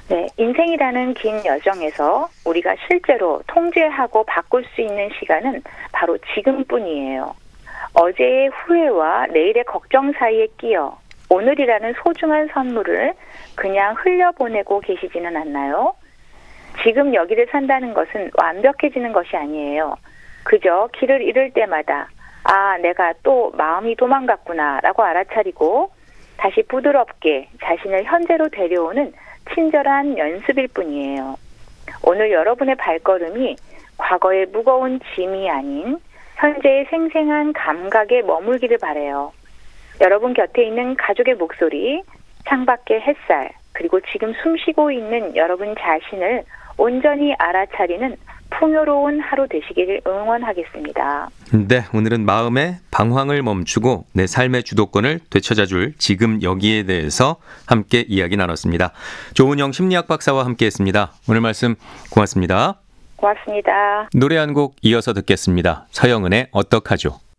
네, 인생이라는 긴 여정에서 우리가 실제로 통제하고 바꿀 수 있는 시간은 바로 지금뿐이에요. 어제의 후회와 내일의 걱정 사이에 끼어 오늘이라는 소중한 선물을 그냥 흘려보내고 계시지는 않나요? 지금 여기를 산다는 것은 완벽해지는 것이 아니에요. 그저 길을 잃을 때마다 내가 또 마음이 도망갔구나 라고 알아차리고 다시 부드럽게 자신을 현재로 데려오는 친절한 연습일 뿐이에요. 오늘 여러분의 발걸음이 과거의 무거운 짐이 아닌 현재의 생생한 감각에 머물기를 바라요. 여러분 곁에 있는 가족의 목소리, 창밖의 햇살, 그리고 지금 숨쉬고 있는 여러분 자신을 온전히 알아차리는 풍요로운 하루 되시기를 응원하겠습니다. 네, 오늘은 마음의 방황을 멈추고 내 삶의 주도권을 되찾아줄 지금 여기에 대해서 함께 이야기 나눴습니다. 조은영 심리학 박사와 함께했습니다. 오늘 말씀 고맙습니다. 고맙습니다. 노래 한 곡 이어서 듣겠습니다. 서영은의 어떡하죠?